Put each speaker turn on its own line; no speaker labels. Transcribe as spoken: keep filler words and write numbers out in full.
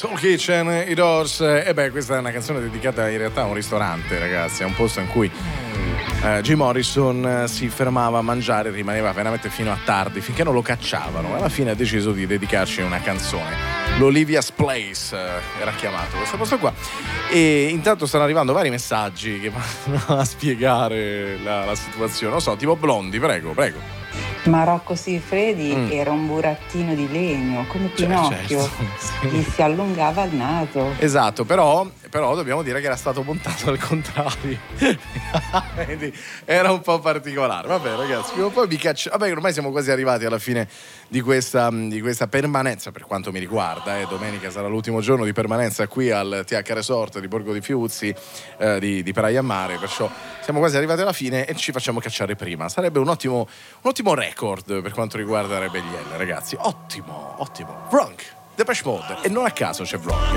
Soul Kitchen, i Doors. E beh, questa è una canzone dedicata in realtà a un ristorante, ragazzi. È un posto in cui eh, Jim Morrison si fermava a mangiare, rimaneva veramente fino a tardi, finché non lo cacciavano. Alla fine ha deciso di dedicarci una canzone. L'Olivia's Place eh, era chiamato questo posto qua. E intanto stanno arrivando vari messaggi che vanno a spiegare la, la situazione. Non so, tipo Blondi, prego, prego.
Ma Rocco Siffredi
Mm.
era un burattino di legno, come
Cioè,
Pinocchio,
certo, sì.
gli si allungava il naso.
Esatto, però, però dobbiamo dire che era stato montato al contrario. Quindi era un po' particolare. Vabbè, ragazzi, prima o poi vi caccio. Vabbè, ormai siamo quasi arrivati alla fine di questa, di questa permanenza, per quanto mi riguarda. Eh. Domenica sarà l'ultimo giorno di permanenza qui al T H Resort di Borgo di Fiuzzi, eh, di, di Praia Mare. Perciò siamo quasi arrivati alla fine e ci facciamo cacciare prima. Sarebbe un ottimo, un ottimo record per quanto riguarda Rebel Yell, ragazzi. Ottimo, ottimo. Wrong, Depeche Mode. E non a caso c'è Wrong.